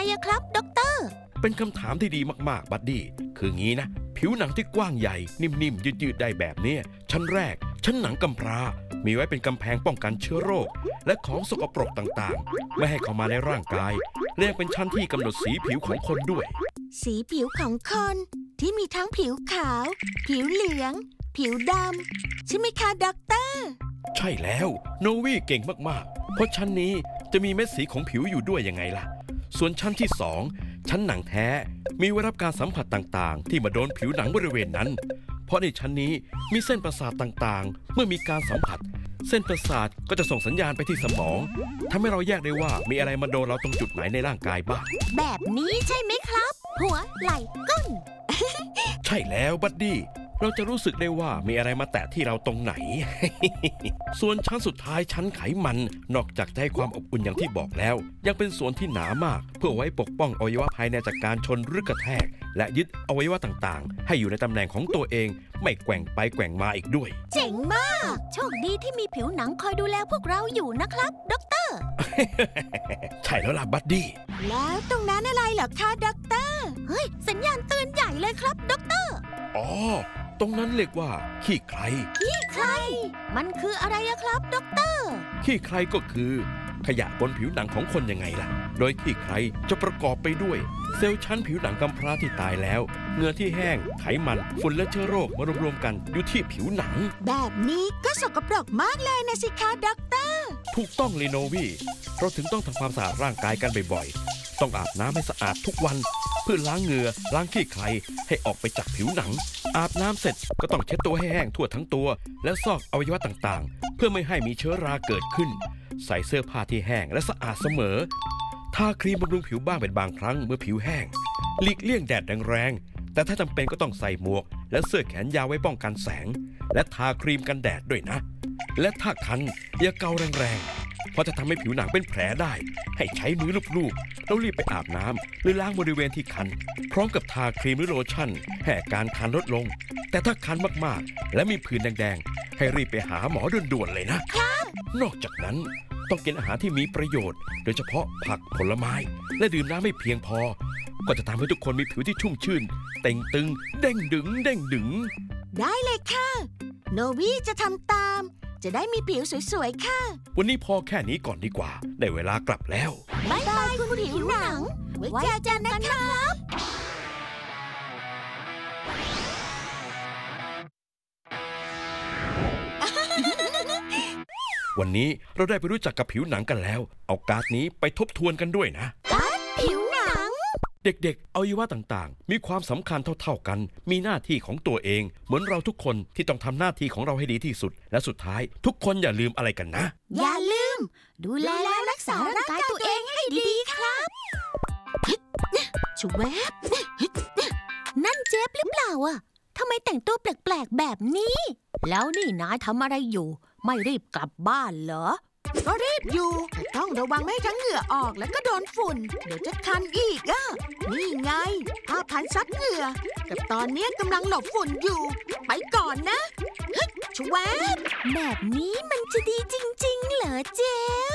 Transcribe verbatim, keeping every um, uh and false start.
อะครับด็อกเตอร์เป็นคำถามที่ดีมากๆบัดดี้คืองี้นะผิวหนังที่กว้างใหญ่นิ่มๆยืดๆได้แบบนี้ชั้นแรกชั้นหนังกำพร้ามีไว้เป็นกำแพงป้องกันเชื้อโรคและของสกปรกต่างๆไม่ให้เข้ามาในร่างกายเรียกเป็นชั้นที่กำหนดสีผิวของคนด้วยสีผิวของคนที่มีทั้งผิวขาวผิวเหลืองผิวดำใช่ไหมคะด็อกเตอร์ใช่แล้วโนวี่เก่งมากๆเพราะชั้นนี้จะมีเม็ดสีของผิวอยู่ด้วยยังไงล่ะส่วนชั้นที่สองชั้นหนังแท้มีไว้รับการสัมผัสต่างๆที่มาโดนผิวหนังบริเวณนั้นเพราะในชั้นนี้มีเส้นประสาทต่างๆเมื่อมีการสัมผัสเส้นประสาทก็จะส่งสัญญาณไปที่สมองทำให้เราแยกได้ว่ามีอะไรมาโดนเราตรงจุดไหนในร่างกายบ้างแบบนี้ใช่ไหมครับหัวไหล่ก้นใช่แล้วบัดดี้เราจะรู้สึกได้ว่ามีอะไรมาแตะที่เราตรงไหน ส่วนชั้นสุดท้ายชั้นไขมันนอกจากจะให้ความอบอุ่นอย่างที่บอกแล้วยังเป็นส่วนที่หนามากเพื่อไว้ปกป้องอวัยวะภายในจากการชนหรือกระแทกและยึดอวัยวะต่างๆให้อยู่ในตำแหน่งของตัวเองไม่แกว่งไปแกว่งมาอีกด้วยเจ๋งมากโชคดีที่มีผิวหนังคอยดูแลพวกเราอยู่นะครับด็อกเตอร์ใช่แล้วล่ะบัดดี้แล้วตรงนั้นอะไรเหรอคะด็อกเตอร์เฮ้ยสัญญาณเตือนใหญ่เลยครับด็อกเตอร์อ๋อตรงนั้นเรียกว่าขี้ใครขี้ใครมันคืออะไรอะครับด็อกเตอร์ขี้ใครก็คือขยะบนผิวหนังของคนยังไงล่ะโดยขี้ใครจะประกอบไปด้วยเซลล์ชั้นผิวหนังกำพร้าที่ตายแล้วเหงื่อที่แห้งไขมันฝุ่นและเชื้อโรคมารวมๆกันอยู่ที่ผิวหนังแบบนี้ก็สกปรกมากเลยนะสิคะด็อกเตอร์ถูกต้องเลยโนวี่เราถึงต้องทำความสะอาดร่างกายกันบ่อยๆต้องอาบน้ำให้สะอาดทุกวันเพื่อล้างเหงื่อล้างขี้ใครให้ออกไปจากผิวหนังอาบน้ำเสร็จก็ต้องเช็ดตัวให้แห้งทั่วทั้งตัวและซอกอวัยวะต่างๆเพื่อไม่ให้มีเชื้อราเกิดขึ้นใส่เสื้อผ้าที่แห้งและสะอาดเสมอทาครีมบำรุงผิวบ้างเป็นบางครั้งเมื่อผิวแห้งหลีกเลี่ยงแดดแรงๆแต่ถ้าจำเป็นก็ต้องใส่หมวกและเสื้อแขนยาวไว้ป้องกันแสงและทาครีมกันแดดด้วยนะและถ้าคันอย่าเกาแรงๆเพราะจะทำให้ผิวหนังเป็นแผลได้ให้ใช้มือลูบๆแล้วรีบไปอาบน้ำหรือล้างบริเวณที่คันพร้อมกับทาครีมหรือโลชั่นให้อาการคันลดลงแต่ถ้าคันมากๆและมีผื่นแดงๆให้รีบไปหาหมอด่วนๆเลยนะนอกจากนั้นต้องกินอาหารที่มีประโยชน์โดยเฉพาะผักผลไม้และดื่มน้ำให้เพียงพอก็จะทำให้ทุกคนมีผิวที่ชุ่มชื่นเต่งตึงเด้งดึงเด้งดึงได้เลยค่ะโนวี่จะทำตามจะได้มีผิวสวยๆค่ะวันนี้พอแค่นี้ก่อนดีกว่าได้เวลากลับแล้วบ๊ายบายคุณผิวหนังไว้เจอกันนะครับวันนี้เราได้ไปรู้จักกับผิวหนังกันแล้วเอาการ์ดนี้ไปทบทวนกันด้วยนะการ์ดผิวหนังเด็กๆอวัยวะต่างๆมีความสำคัญเท่าๆกันมีหน้าที่ของตัวเองเหมือนเราทุกคนที่ต้องทำหน้าที่ของเราให้ดีที่สุดและสุดท้ายทุกคนอย่าลืมอะไรกันนะอย่าลืมดูแลและรักษาร่างกายตัวเองให้ดีๆครับชูแวบนั่นเจฟหรือเปล่าอ่ะทำไมแต่งตัวแปลกๆแบบนี้แล้วนี่นายทำอะไรอยู่ไม่รีบกลับบ้านเหรอก็รีบอยู่แต่ต้องระวังไม่ให้ทั้งเหงื่อออกแล้วก็โดนฝุ่นเดี๋ยวจะคันอีกอ่ะนี่ไงผ้าพันซับเหงื่อแต่ตอนนี้กำลังหลบฝุ่นอยู่ไปก่อนนะชวบแบบนี้มันจะดีจริงๆเหรอเจฟ